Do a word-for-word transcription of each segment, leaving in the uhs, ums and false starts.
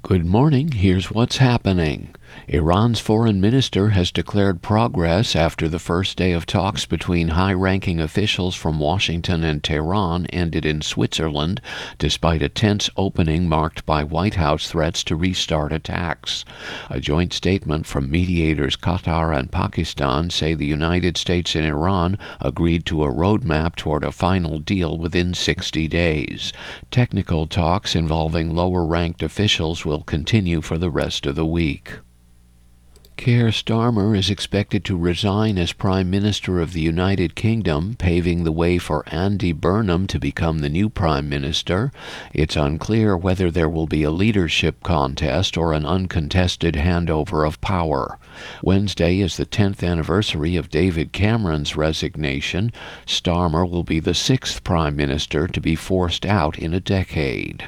Good morning. Here's what's happening. Iran's foreign minister has declared progress after the first day of talks between high-ranking officials from Washington and Tehran ended in Switzerland, despite a tense opening marked by White House threats to restart attacks. A joint statement from mediators Qatar and Pakistan say the United States and Iran agreed to a roadmap toward a final deal within sixty days. Technical talks involving lower-ranked officials will continue for the rest of the week. Keir Starmer is expected to resign as Prime Minister of the United Kingdom, paving the way for Andy Burnham to become the new Prime Minister. It's unclear whether there will be a leadership contest or an uncontested handover of power. Wednesday is the tenth anniversary of David Cameron's resignation. Starmer will be the sixth Prime Minister to be forced out in a decade.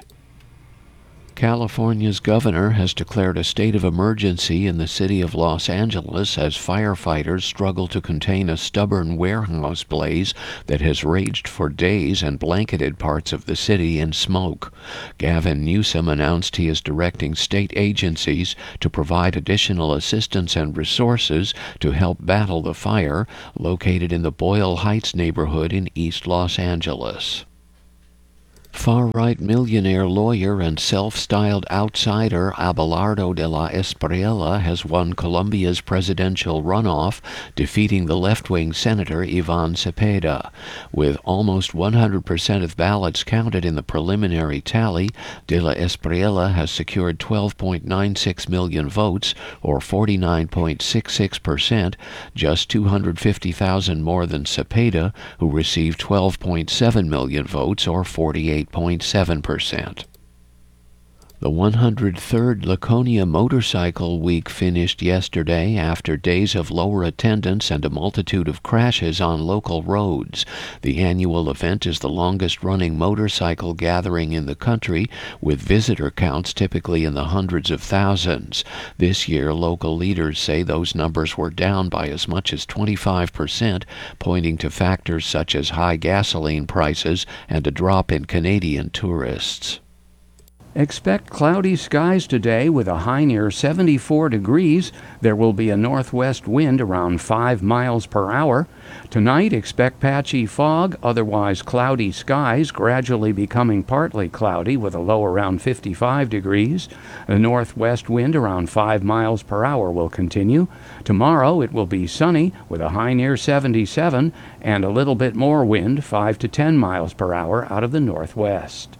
California's governor has declared a state of emergency in the city of Los Angeles as firefighters struggle to contain a stubborn warehouse blaze that has raged for days and blanketed parts of the city in smoke. Gavin Newsom announced he is directing state agencies to provide additional assistance and resources to help battle the fire located in the Boyle Heights neighborhood in East Los Angeles. Far-right millionaire lawyer and self-styled outsider Abelardo de la Espriella has won Colombia's presidential runoff, defeating the left-wing senator Ivan Cepeda. With almost one hundred percent of ballots counted in the preliminary tally, de la Espriella has secured twelve point nine six million votes, or forty-nine point six six percent, just two hundred fifty thousand more than Cepeda, who received twelve point seven million votes, or forty-eight point seven percent. The one hundred third Laconia Motorcycle Week finished yesterday after days of lower attendance and a multitude of crashes on local roads. The annual event is the longest-running motorcycle gathering in the country, with visitor counts typically in the hundreds of thousands. This year, local leaders say those numbers were down by as much as twenty-five percent, pointing to factors such as high gasoline prices and a drop in Canadian tourists. Expect cloudy skies today with a high near seventy-four degrees. There will be a northwest wind around five miles per hour. Tonight, expect patchy fog, otherwise cloudy skies, gradually becoming partly cloudy with a low around fifty-five degrees. The northwest wind around five miles per hour will continue. Tomorrow, it will be sunny with a high near seventy-seven and a little bit more wind, five to ten miles per hour out of the northwest.